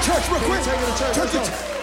church real quick. Take it to church. Church, Let's go.